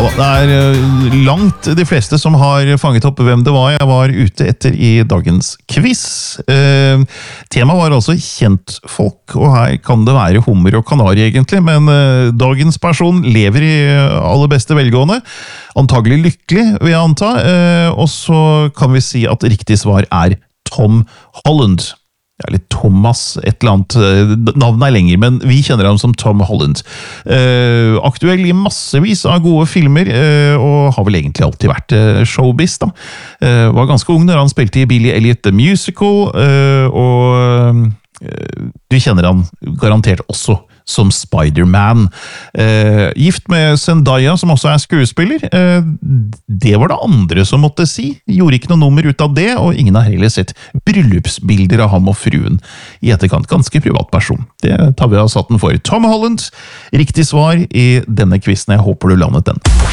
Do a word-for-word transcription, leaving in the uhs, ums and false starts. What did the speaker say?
Ja, det er langt de fleste som har fanget opp hvem det var jeg var ute etter i dagens quiz. Eh, temaet var altså kjentfolk, og her kan det være hummer og kanari egentlig, men eh, dagens person lever i aller beste velgående, antagelig lykkelig vil jeg anta, eh, og så kan vi si at riktig svar er Tom Holland. Eller Thomas, et eller annet, navnet er lenger, men vi kjenner ham som Tom Holland. Uh, aktuell i massevis av gode filmer, uh, og har vel egentlig alltid vært uh, showbiz da. Uh, var ganske ung når han spilte i Billy Elliot The Musical, uh, og uh, du kjenner han garantert også som Spider-Man. Eh, gift med Zendaya, som også er skuespiller. Eh, det var det andre som måtte si. Gjorde ikke noe nummer ut av det, og ingen har heller sett bryllupsbilder av ham og fruen i etterkant. Ganske privat person. Det tar vi av satten for. Tom Holland, riktig svar i denne quizen. Jeg håper du landet den.